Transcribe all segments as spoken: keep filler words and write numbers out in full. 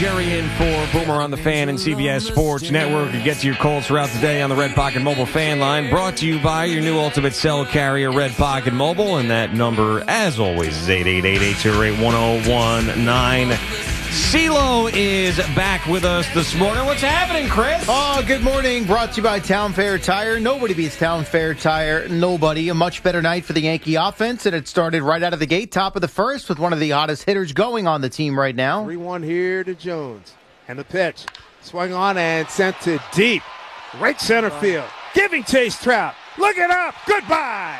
Jerry in for Boomer on the Fan and C B S Sports Network. You get to your calls throughout the day on the Red Pocket Mobile fan line. Brought to you by your new ultimate cell carrier, Red Pocket Mobile. And that number, as always, is eight eight eight, eight zero eight, one zero one nine. CeeLo is back with us this morning. What's happening, Chris? Oh, good morning. Brought to you by Town Fair Tire. Nobody beats Town Fair Tire. Nobody. A much better night for the Yankee offense, and it started right out of the gate, top of the first, with one of the hottest hitters going on the team right now. three one here to Jones. And the pitch. Swung on and sent to deep. Right center field. Giving chase Trout. Looking up. Goodbye.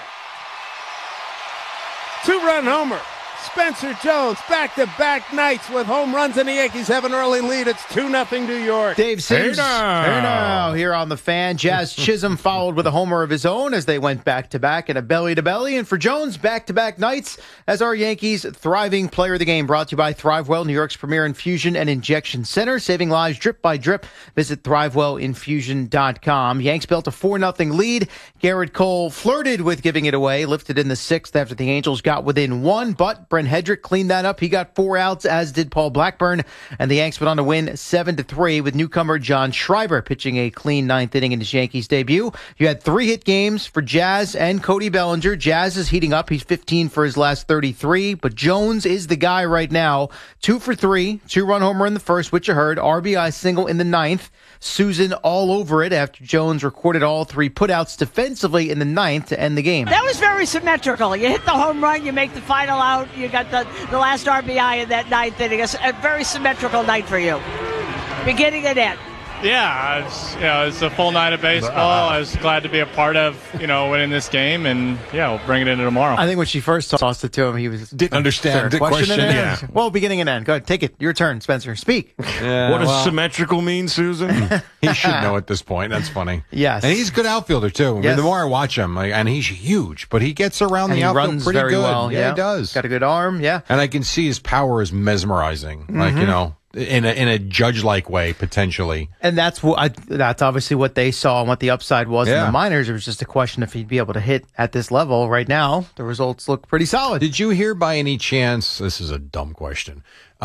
Two-run homer. Spencer Jones, back-to-back nights with home runs, and the Yankees have an early lead. It's two nothing New York. Dave Sims hey now. Hey now, here on the Fan. Jazz Chisholm followed with a homer of his own as they went back-to-back and a belly-to-belly. And for Jones, back-to-back nights as our Yankees' thriving player of the game. Brought to you by ThriveWell, New York's premier infusion and injection center. Saving lives drip by drip. Visit thrivewell infusion dot com. Yanks built a four nothing lead. Garrett Cole flirted with giving it away, lifted in the sixth after the Angels got within one, but Brent Hedrick cleaned that up. He got four outs, as did Paul Blackburn, and the Yanks went on to win seven to three with newcomer John Schreiber pitching a clean ninth inning in his Yankees debut. You had three hit games for Jazz and Cody Bellinger. Jazz is heating up. He's fifteen for his last thirty-three, but Jones is the guy right now. Two for three, two-run homer in the first, which you heard, R B I single in the ninth. Susan all over it after Jones recorded all three putouts defensively in the ninth to end the game. That was very symmetrical. You hit the home run, you make the final out, you got the, the last R B I in that ninth inning. It's a very symmetrical night for you, beginning and end. Yeah, it's, you know, it's a full night of baseball. I was glad to be a part of, you know, winning this game, and yeah, we'll bring it into tomorrow. I think when she first tossed it to him, he was Didn't understand the question. in Yeah. there? Well, beginning and end. Go ahead, take it. Your turn, Spencer. Speak. Yeah, what does well- symmetrical mean, Susan? He should know at this point. That's funny. Yes. And he's a good outfielder, too. I mean, Yes. the more I watch him, like, and he's huge, but he gets around And the he outfield runs pretty very good. well. Yeah, he does. Got a good arm, yeah. And I can see his power is mesmerizing. Like, you know, in a, in a judge-like way, potentially. And that's what I, that's obviously what they saw and what the upside was in Yeah. the minors. It was just a question if he'd be able to hit at this level. Right now, the results look pretty solid. Did you hear by any chance, this is a dumb question,